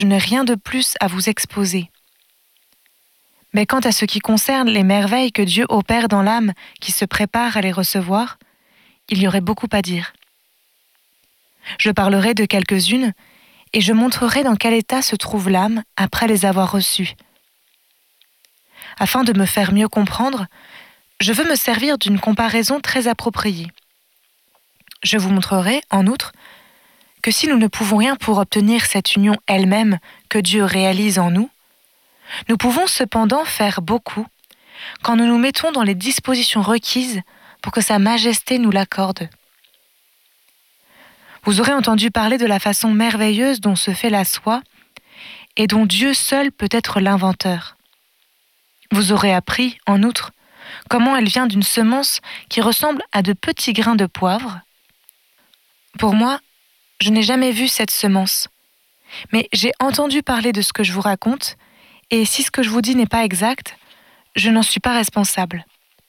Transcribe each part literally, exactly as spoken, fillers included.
je n'ai rien de plus à vous exposer. Mais quant à ce qui concerne les merveilles que Dieu opère dans l'âme qui se prépare à les recevoir, il y aurait beaucoup à dire. Je parlerai de quelques-unes et je montrerai dans quel état se trouve l'âme après les avoir reçues. Afin de me faire mieux comprendre, je veux me servir d'une comparaison très appropriée. Je vous montrerai, en outre, que si nous ne pouvons rien pour obtenir cette union elle-même que Dieu réalise en nous, nous pouvons cependant faire beaucoup quand nous nous mettons dans les dispositions requises pour que Sa Majesté nous l'accorde. Vous aurez entendu parler de la façon merveilleuse dont se fait la soie et dont Dieu seul peut être l'inventeur. Vous aurez appris, en outre, comment elle vient d'une semence qui ressemble à de petits grains de poivre. Pour moi, je n'ai jamais vu cette semence, mais j'ai entendu parler de ce que je vous raconte, et si ce que je vous dis n'est pas exact, je n'en suis pas responsable.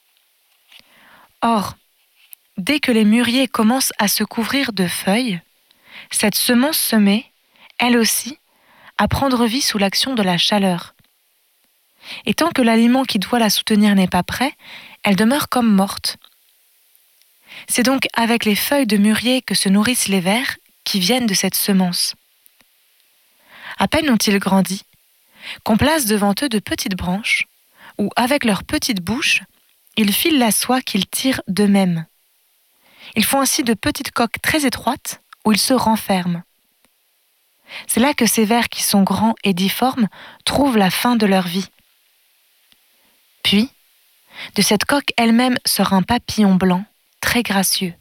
Or, dès que les mûriers commencent à se couvrir de feuilles, cette semence se met, elle aussi, à prendre vie sous l'action de la chaleur. Et tant que l'aliment qui doit la soutenir n'est pas prêt, elle demeure comme morte. C'est donc avec les feuilles de mûrier que se nourrissent les vers qui viennent de cette semence. À peine ont-ils grandi, qu'on place devant eux de petites branches, où, avec leurs petites bouches, ils filent la soie qu'ils tirent d'eux-mêmes. Ils font ainsi de petites coques très étroites, où ils se renferment. C'est là que ces vers qui sont grands et difformes trouvent la fin de leur vie. Puis, de cette coque elle-même sort un papillon blanc, très gracieux.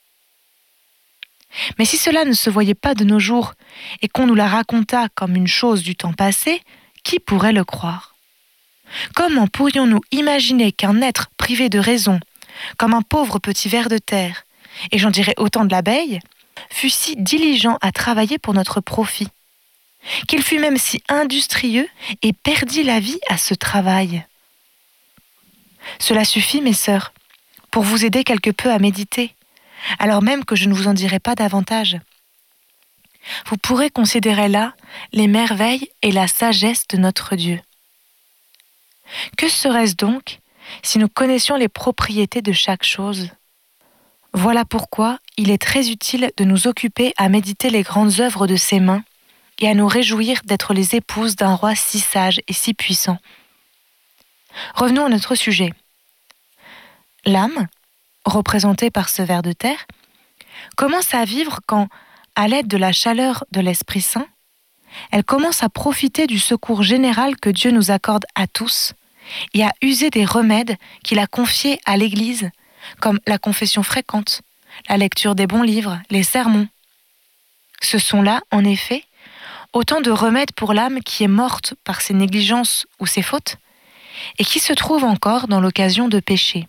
Mais si cela ne se voyait pas de nos jours et qu'on nous la raconta comme une chose du temps passé, qui pourrait le croire ? Comment pourrions-nous imaginer qu'un être privé de raison, comme un pauvre petit ver de terre, et j'en dirais autant de l'abeille, fût si diligent à travailler pour notre profit, qu'il fût même si industrieux et perdit la vie à ce travail ? Cela suffit, mes sœurs, pour vous aider quelque peu à méditer, alors même que je ne vous en dirai pas davantage. Vous pourrez considérer là les merveilles et la sagesse de notre Dieu. Que serait-ce donc si nous connaissions les propriétés de chaque chose ? Voilà pourquoi il est très utile de nous occuper à méditer les grandes œuvres de ses mains et à nous réjouir d'être les épouses d'un roi si sage et si puissant. Revenons à notre sujet. L'âme, représentée par ce ver de terre, commence à vivre quand, à l'aide de la chaleur de l'Esprit Saint, elle commence à profiter du secours général que Dieu nous accorde à tous et à user des remèdes qu'il a confiés à l'Église, comme la confession fréquente, la lecture des bons livres, les sermons. Ce sont là, en effet, autant de remèdes pour l'âme qui est morte par ses négligences ou ses fautes, et qui se trouve encore dans l'occasion de pécher.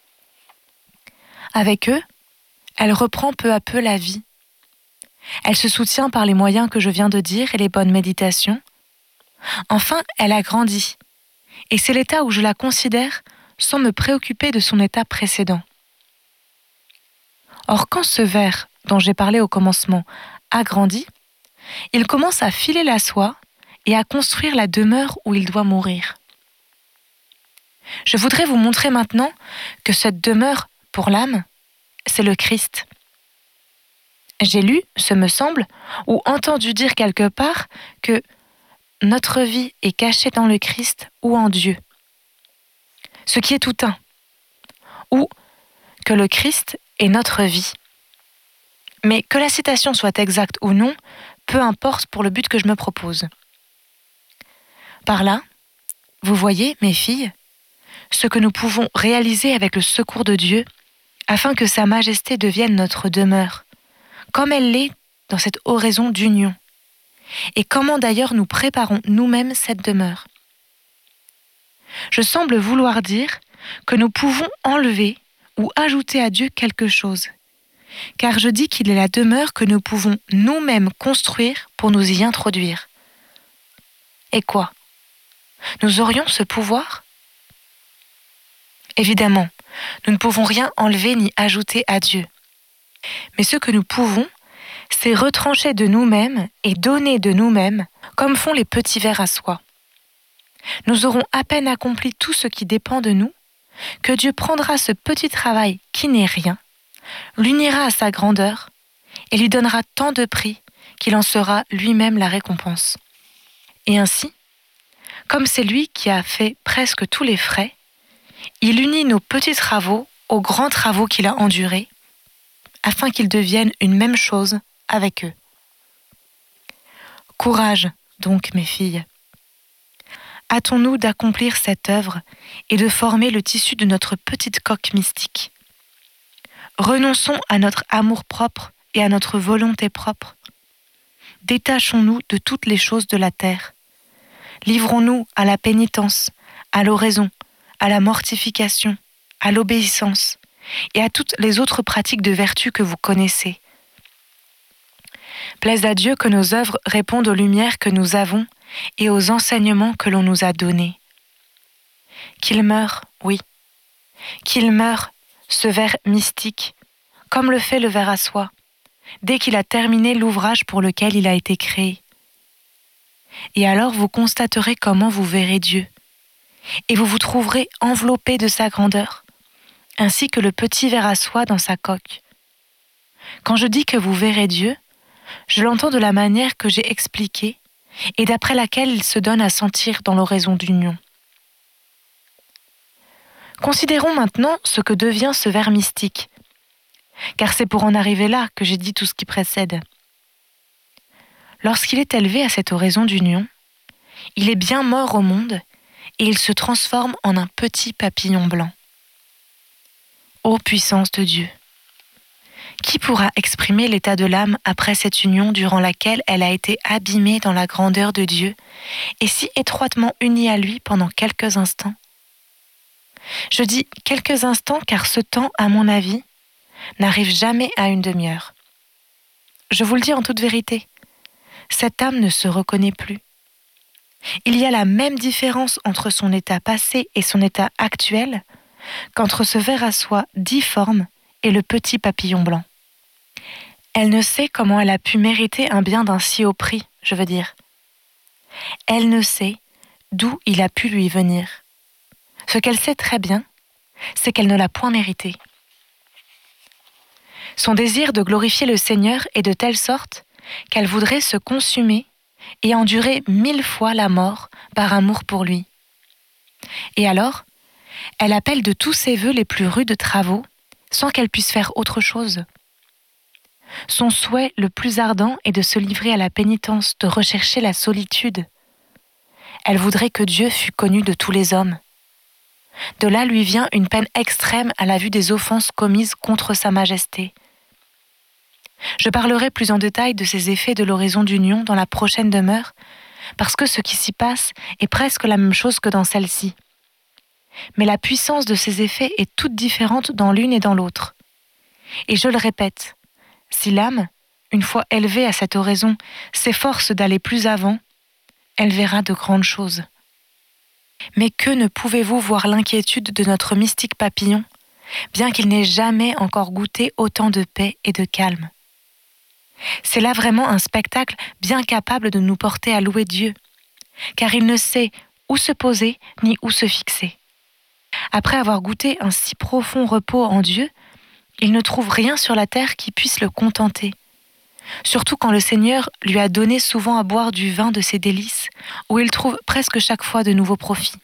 Avec eux, elle reprend peu à peu la vie. Elle se soutient par les moyens que je viens de dire et les bonnes méditations. Enfin, elle a grandi, et c'est l'état où je la considère sans me préoccuper de son état précédent. Or, quand ce ver, dont j'ai parlé au commencement, a grandi, il commence à filer la soie et à construire la demeure où il doit mourir. Je voudrais vous montrer maintenant que cette demeure, pour l'âme, c'est le Christ. J'ai lu, ce me semble, ou entendu dire quelque part que notre vie est cachée dans le Christ ou en Dieu, ce qui est tout un, ou que le Christ est notre vie. Mais que la citation soit exacte ou non, peu importe pour le but que je me propose. Par là, vous voyez, mes filles, ce que nous pouvons réaliser avec le secours de Dieu, afin que Sa Majesté devienne notre demeure, comme elle l'est dans cette oraison d'union, et comment d'ailleurs nous préparons nous-mêmes cette demeure. Je semble vouloir dire que nous pouvons enlever ou ajouter à Dieu quelque chose, car je dis qu'il est la demeure que nous pouvons nous-mêmes construire pour nous y introduire. Et quoi ? Nous aurions ce pouvoir ? Évidemment, nous ne pouvons rien enlever ni ajouter à Dieu. Mais ce que nous pouvons, c'est retrancher de nous-mêmes et donner de nous-mêmes comme font les petits vers à soie. Nous aurons à peine accompli tout ce qui dépend de nous, que Dieu prendra ce petit travail qui n'est rien, l'unira à sa grandeur et lui donnera tant de prix qu'il en sera lui-même la récompense. Et ainsi, comme c'est lui qui a fait presque tous les frais, il unit nos petits travaux aux grands travaux qu'il a endurés, afin qu'ils deviennent une même chose avec eux. Courage, donc, mes filles. Hâtons-nous d'accomplir cette œuvre et de former le tissu de notre petite coque mystique. Renonçons à notre amour-propre et à notre volonté propre. Détachons-nous de toutes les choses de la terre. Livrons-nous à la pénitence, à l'oraison, à la mortification, à l'obéissance et à toutes les autres pratiques de vertu que vous connaissez. Plaise à Dieu que nos œuvres répondent aux lumières que nous avons et aux enseignements que l'on nous a donnés. Qu'il meure, oui, qu'il meure, ce ver mystique, comme le fait le ver à soie, dès qu'il a terminé l'ouvrage pour lequel il a été créé. Et alors vous constaterez comment vous verrez Dieu, et vous vous trouverez enveloppé de sa grandeur, ainsi que le petit ver à soie dans sa coque. Quand je dis que vous verrez Dieu, je l'entends de la manière que j'ai expliquée et d'après laquelle il se donne à sentir dans l'oraison d'union. Considérons maintenant ce que devient ce ver mystique, car c'est pour en arriver là que j'ai dit tout ce qui précède. Lorsqu'il est élevé à cette oraison d'union, il est bien mort au monde et il se transforme en un petit papillon blanc. Ô puissance de Dieu! Qui pourra exprimer l'état de l'âme après cette union durant laquelle elle a été abîmée dans la grandeur de Dieu et si étroitement unie à lui pendant quelques instants? Je dis quelques instants car ce temps, à mon avis, n'arrive jamais à une demi-heure. Je vous le dis en toute vérité, cette âme ne se reconnaît plus. Il y a la même différence entre son état passé et son état actuel qu'entre ce ver à soie difforme et le petit papillon blanc. Elle ne sait comment elle a pu mériter un bien d'un si haut prix, je veux dire. Elle ne sait d'où il a pu lui venir. Ce qu'elle sait très bien, c'est qu'elle ne l'a point mérité. Son désir de glorifier le Seigneur est de telle sorte qu'elle voudrait se consumer et endurer mille fois la mort par amour pour lui. Et alors, elle appelle de tous ses vœux les plus rudes travaux, sans qu'elle puisse faire autre chose. Son souhait le plus ardent est de se livrer à la pénitence, de rechercher la solitude. Elle voudrait que Dieu fût connu de tous les hommes. De là lui vient une peine extrême à la vue des offenses commises contre sa majesté. Je parlerai plus en détail de ces effets de l'oraison d'union dans la prochaine demeure, parce que ce qui s'y passe est presque la même chose que dans celle-ci. Mais la puissance de ces effets est toute différente dans l'une et dans l'autre. Et je le répète, si l'âme, une fois élevée à cette oraison, s'efforce d'aller plus avant, elle verra de grandes choses. Mais que ne pouvez-vous voir l'inquiétude de notre mystique papillon, bien qu'il n'ait jamais encore goûté autant de paix et de calme. C'est là vraiment un spectacle bien capable de nous porter à louer Dieu, car il ne sait où se poser ni où se fixer. Après avoir goûté un si profond repos en Dieu, il ne trouve rien sur la terre qui puisse le contenter. Surtout quand le Seigneur lui a donné souvent à boire du vin de ses délices, où il trouve presque chaque fois de nouveaux profits.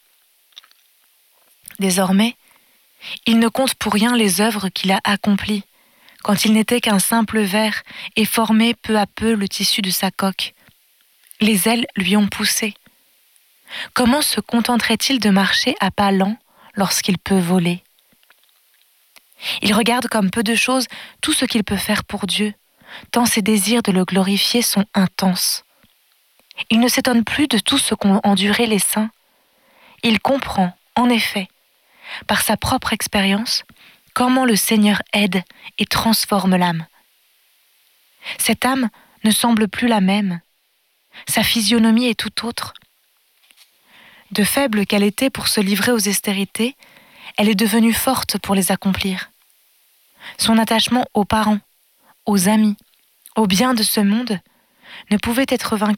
Désormais, il ne compte pour rien les œuvres qu'il a accomplies, quand il n'était qu'un simple ver et formait peu à peu le tissu de sa coque. Les ailes lui ont poussé. Comment se contenterait-il de marcher à pas lents lorsqu'il peut voler? Il regarde comme peu de choses tout ce qu'il peut faire pour Dieu, tant ses désirs de le glorifier sont intenses. Il ne s'étonne plus de tout ce qu'ont enduré les saints. Il comprend, en effet, par sa propre expérience, comment le Seigneur aide et transforme l'âme. Cette âme ne semble plus la même. Sa physionomie est tout autre. De faible qu'elle était pour se livrer aux austérités, elle est devenue forte pour les accomplir. Son attachement aux parents, aux amis, aux biens de ce monde ne pouvait être vaincu